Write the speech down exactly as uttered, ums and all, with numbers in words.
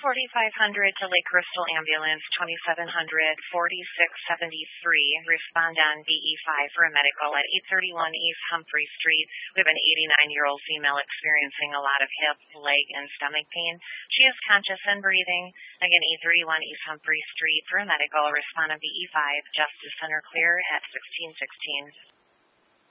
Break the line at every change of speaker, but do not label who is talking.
forty-five hundred to Lake Crystal Ambulance, twenty-seven hundred, forty-six seventy-three. Respond on B E five for a medical at eight thirty-one East Humphrey Street. We have an eighty-nine-year-old female experiencing a lot of hip, leg, and stomach pain. She is conscious and breathing. Again, eight thirty-one East Humphrey Street for a medical. Respond on B E five. Justice Center clear at sixteen sixteen.